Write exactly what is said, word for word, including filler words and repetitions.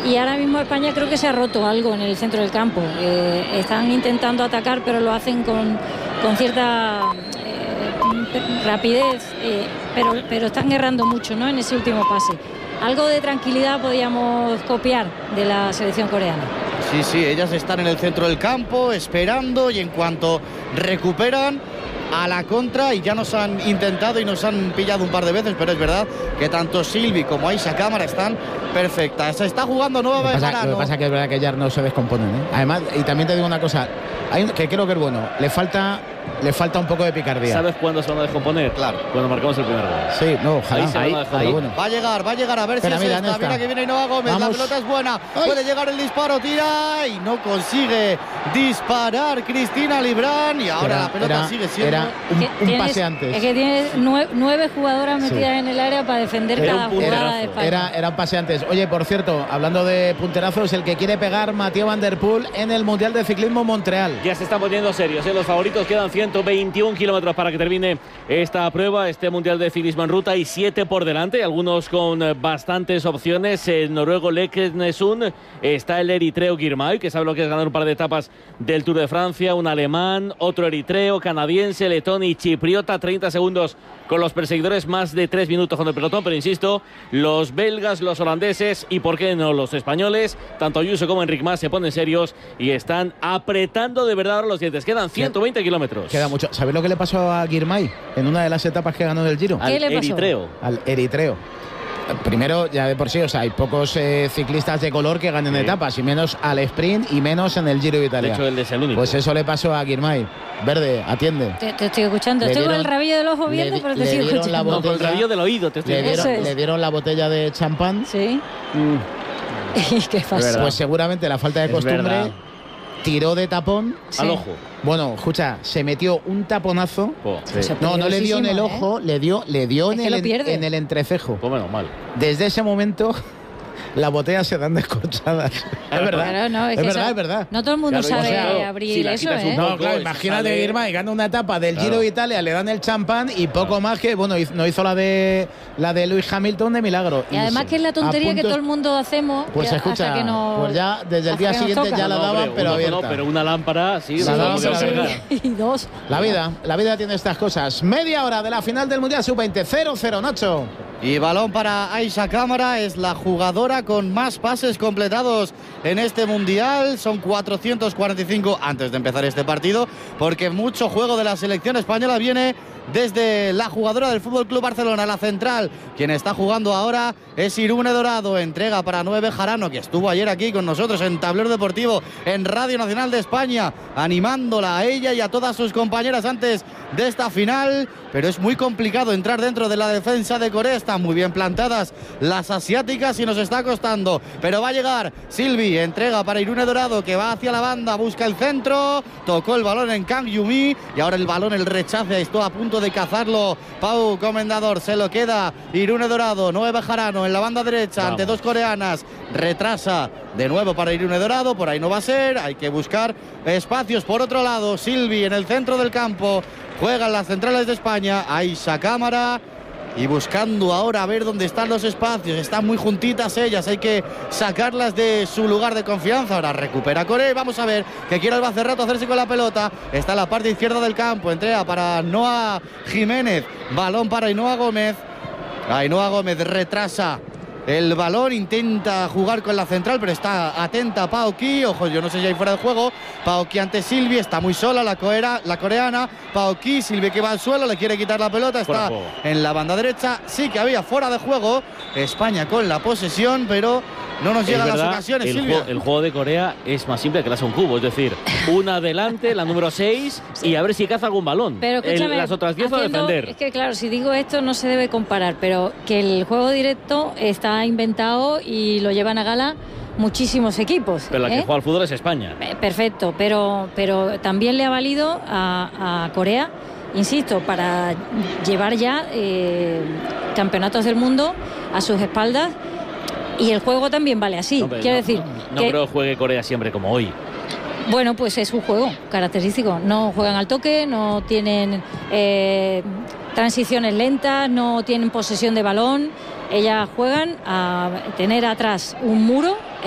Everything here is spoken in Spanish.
y ahora mismo España creo que se ha roto algo en el centro del campo. Eh, están intentando atacar, pero lo hacen con, con cierta eh, rapidez, eh, pero, pero están errando mucho, ¿no?, en ese último pase. Algo de tranquilidad podíamos copiar de la selección coreana. Sí, sí, ellas están en el centro del campo esperando, y en cuanto recuperan, a la contra, y ya nos han intentado y nos han pillado un par de veces, pero es verdad que tanto Silvi como Aisha Cámara están perfectas. Se está jugando Nueva Bejarano. Lo que pasa es que es verdad que ellas no se descomponen, ¿eh? Además, y también te digo una cosa, hay un, que creo que es bueno, le falta le falta un poco de picardía. ¿Sabes cuándo se van a descomponer? Claro. Cuando marcamos el primer gol. Sí, no, ojalá. Ahí se Ahí, van a descomponer. ahí, bueno. Va a llegar, va a llegar, a ver Espera, si es mira, esta. no está. Mira que viene Ainhoa Gómez, Vamos. la pelota es buena. ¡Ay! Puede llegar el disparo, tira y no consigue disparar Cristina Librán, y ahora Era- la pelota era- sigue siendo... era un, Que un tienes- pase antes. Es que tienes nueve, nueve jugadoras Sí. metidas en el área para defender Era cada un jugada punterazo. de España. Era, era un pase antes. Oye, por cierto, hablando de punterazos, el que quiere pegar Mathieu Van Der Poel en el Mundial de Ciclismo Montreal. Ya se están poniendo serios, ¿eh? Los favoritos. Quedan ciento veintiún kilómetros para que termine esta prueba, este Mundial de Ciclismo en Ruta, y siete por delante, algunos con eh, bastantes opciones. El noruego Leknesund, está el eritreo Girmay, que sabe lo que es ganar un par de etapas del Tour de Francia, un alemán, otro eritreo, canadiense, letón y chipriota. Treinta segundos con los perseguidores, más de tres minutos con el pelotón, pero insisto, los belgas, los holandeses y por qué no los españoles, tanto Ayuso como Enric Mas se ponen serios y están apretando de verdad ahora los dientes. Quedan ciento veinte kilómetros. Queda mucho. ¿Sabéis lo que le pasó a Girmay en una de las etapas que ganó del Giro? Al ¿Qué le pasó? eritreo. Al eritreo. Primero, ya de por sí, o sea, hay pocos eh, ciclistas de color que ganen Sí. etapas, y menos al sprint y menos en el Giro de Italia. De hecho, él es el único. Pues eso le pasó a Girmay. Verde, atiende. Te, te estoy escuchando. Le Estoy con dieron- el rabillo del ojo le viendo, di- pero te le sigo dieron la escuchando. No, con el botella- rabillo del oído te estoy Le diciendo. dieron, Eso es. le dieron la botella de champán. Sí. ¿Y qué pasó? verdad. Pues seguramente la falta de Es costumbre verdad. tiró de tapón. Sí. Al ojo. Bueno, escucha, se metió un taponazo. Oh, sí. Eso- No, no le dio en el Peligrosísimo, ojo, le dio, le dio Es en que el, lo en, pierde. en el entrecejo. Pues menos mal. Desde ese momento las botellas se dan descorchadas. Es verdad. Claro, no, es, es que verdad, eso- es verdad. No todo el mundo Claro, sabe claro. abrir Si la eso, quitas un ¿eh? poco, No, claro, eso imagínate sale- Girmay gana una etapa del Claro. Giro de Italia, le dan el champán y poco Claro. más que, bueno, hizo- no hizo la de la de Lewis Hamilton de milagro. Y además se- que es la tontería a que punto- todo el mundo hacemos. Pues que escucha, hasta que nos, pues ya desde el día hasta que nos siguiente toca. ya la No, daban, hombre, pero un ojo abierta. no, pero una lámpara, sí. La una daban, lámpara pero larga. Y dos. La vida, la vida tiene estas cosas. Media hora de la final del Mundial sub veinte, cero cero, Nacho. Y balón para Aisha Cámara, es la jugadora con más pases completados en este Mundial. Son cuatrocientos cuarenta y cinco antes de empezar este partido, porque mucho juego de la selección española viene desde la jugadora del Fútbol Club Barcelona, la central. Quien está jugando ahora es Irune Dorado. Entrega para Noé Bejarano, que estuvo ayer aquí con nosotros en Tablero Deportivo, en Radio Nacional de España, animándola a ella y a todas sus compañeras antes de esta final. Pero es muy complicado entrar dentro de la defensa de Corea. Están muy bien plantadas las asiáticas y nos está costando. Pero va a llegar Silvi, entrega para Irune Dorado, que va hacia la banda, busca el centro, tocó el balón en Kang Yumi y ahora el balón, el rechace, estuvo a punto de cazarlo Pau Comendador, se lo queda Irune Dorado. Noé Bejarano en la banda derecha. Vamos. Ante dos coreanas, retrasa de nuevo para Irune Dorado, por ahí no va a ser, hay que buscar espacios por otro lado. Silvi en el centro del campo, juegan las centrales de España, Aisha Cámara, y buscando ahora a ver dónde están los espacios. Están muy juntitas ellas, hay que sacarlas de su lugar de confianza. Ahora recupera Corea, vamos a ver que quiere Albacerrato hacerse con la pelota. Está en la parte izquierda del campo, entrega para Noa Jiménez, balón para Ainhoa Gómez. Ainhoa Gómez retrasa el balón, intenta jugar con la central, pero está atenta Pao Ki. Ojo, yo no sé si hay fuera de juego. Pao Ki ante Silvi, está muy sola la, coera, la coreana. Pao Ki, Silvi que va al suelo, le quiere quitar la pelota, está en la banda derecha. Sí que había fuera de juego. España con la posesión, pero no nos llegan las ocasiones, el Silvia. Juego, el juego de Corea es más simple que las un cubo, es decir, una adelante, la número seis, y a ver si caza algún balón. Pero escúchame, el, las otras diez a haciendo- defender. Es que claro, si digo esto no se debe comparar, pero que el juego directo está inventado y lo llevan a gala muchísimos equipos. Pero la ¿eh? que juega al fútbol es España. Eh, Perfecto, pero, pero también le ha valido a, a Corea, insisto, para llevar ya eh, campeonatos del mundo a sus espaldas, y el juego también vale así. Hombre, Quiero no, decir, no que, creo que juegue Corea siempre como hoy. bueno, pues es un juego característico. No juegan al toque, no tienen eh, transiciones lentas, no tienen posesión de balón. Ellas juegan a tener atrás un muro